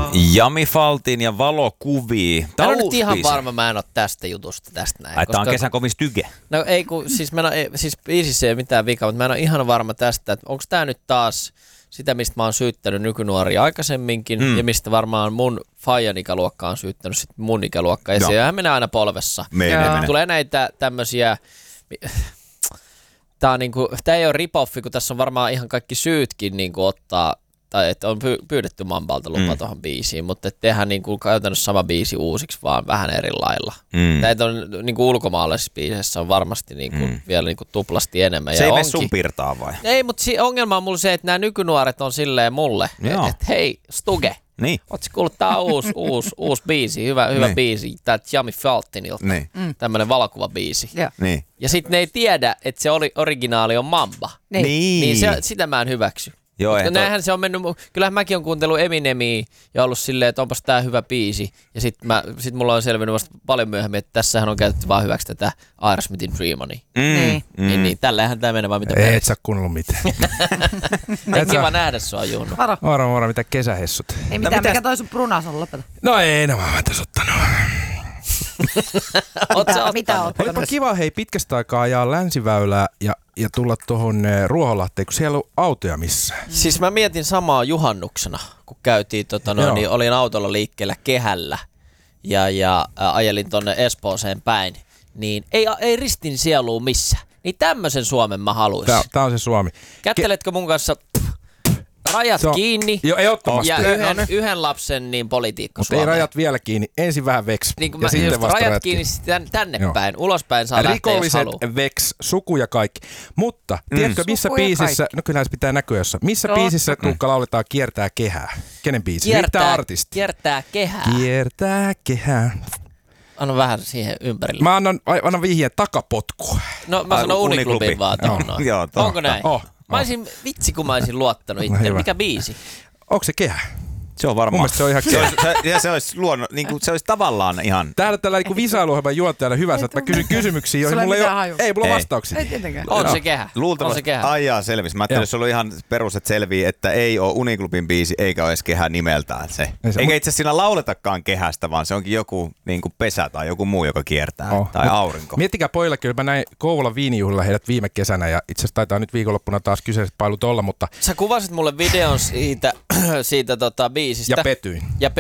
Jami Faltin ja valokuvia. Mä en ole nyt ihan varma, mä en ole tästä jutusta tästä näin. Tää on kesän komis tyke. No ei kun, siis biisissä ei ole mitään vikaa, mutta mä en ole ihan varma tästä, että onko tää nyt taas sitä, mistä mä oon syyttänyt nykynuoria aikaisemminkin ja mistä varmaan mun faijan ikäluokka on syyttänyt sit mun ikäluokkaa. Ja sehän menee aina polvessa. Menee. Tulee näitä tämmösiä... Tää ei ole rip-offi, kun tässä on varmaan ihan kaikki syytkin niinku ottaa, tai että on pyydetty Mambalta lupa tuohon biisiin, mutta tehdään niinku käytännössä sama biisi uusiksi, vaan vähän eri lailla. Näitä on niinku ulkomaalaisissa biiseissä on varmasti niinku vielä niinku tuplasti enemmän. Se ei mene sun pirtaa vai? Ei, mutta ongelma on mulla se, että nämä nykynuoret on silleen mulle, että hei, Stuge, ootko kuullut tää uusi biisi, hyvä biisi, tää Jami Faltinilta, tämmönen valokuvabiisi. Niin. Ja sitten ne ei tiedä, että se originaali on Mamba. Niin sitä mä en hyväksy. Joo, näinhän se on mennyt, kyllähän mäkin on kuuntellut Eminemiä ja ollut silleen, että onpas tää hyvä biisi. Ja sit mulla on selvinnyt vasta paljon myöhemmin, että tässähän on käytetty vaan hyväksi tätä Aerosmithin Dream On'ia. Niin, tällähän tää menee vaan mitä ei et sä kuunnellut mitään. Kiva nähdä sua, Junnu. Varo, mitä kesähessut. Ei mitään, mikä toi sun prunason lopeta. No ei, mä oon tässä ottanut. Mitä oot? Olipa kiva pitkästä aikaa ajaa Länsiväylää ja tulla tuohon Ruoholahteen, kun siellä ei ollut autoja missään. Siis mä mietin samaa juhannuksena, kun käytiin, niin olin autolla liikkeellä kehällä ja ajelin tonne Espooseen päin, niin ei ristin sieluun missään. Niin tämmöisen Suomen mä haluaisin. Tää on se Suomi. Kätteletkö mun kanssa rajat kiinni jo, ehdottomasti. Ja yhden lapsen niin politiikka Mutta ei rajat vielä kiinni. Ensin vähän veks. Niin ja sitten vasta rajat kiinni tänne päin. Ulospäin saa lähteä, jos haluaa. Rikolliset, veks, suku ja kaikki. Mutta tiedätkö missä biisissä, no kyllähän se pitää näkyä jossain. Missä biisissä Tuukka lauletaan Kiertää kehää? Kenen biisi? Mitä artisti? Kiertää kehää. Kiertää kehää. Anna vähän siihen ympärille. Mä annan vihjeen takapotkua. No mä sanon Uniklubin vaan tuohon noin. Onko näin? Kun mä olisin luottanut itse. Mikä biisi? Onko se kehä? Se on varmaan. Mun mielestä se on ihan kehä. Se olisi se olisi tavallaan ihan... Täällä tällä niin visailuohjelman juontajana hyvä, että mä kysyn kysymyksiä, joihin mulla ei mulla vastauksia. Ei tietenkään. On se kehä. Luultavasti selvisi. Mä ajattelin, että se oli ihan peruset selvii, että ei ole Uniklubin biisi eikä ole edes kehä nimeltään se. Eikä itse asiassa siinä lauletakaan kehästä, vaan se onkin joku niin kuin pesä tai joku muu, joka kiertää. Tai aurinko. Miettikää pojilla, kyllä mä näin Kouvolan viinijuhlilla heidät viime kesänä ja itse asiassa taitaa nyt viikonloppuna taas kyseiset pailut olla, mutta... Sä kuvasit mulle videon siitä biisistä. Ja petyin.